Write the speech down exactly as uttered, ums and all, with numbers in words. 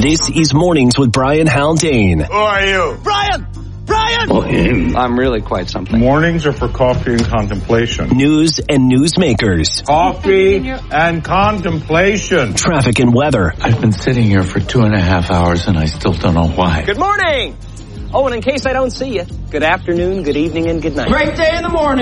This is Mornings with Brian Haldane. Who are you? Brian! Brian! Oh, him. I'm really quite something. Mornings are for coffee and contemplation. News and newsmakers. Coffee and contemplation. Traffic and weather. I've been sitting here for two and a half hours and I still don't know why. Good morning! Oh, and in case I don't see you, good afternoon, good evening, and good night. Great day in the morning.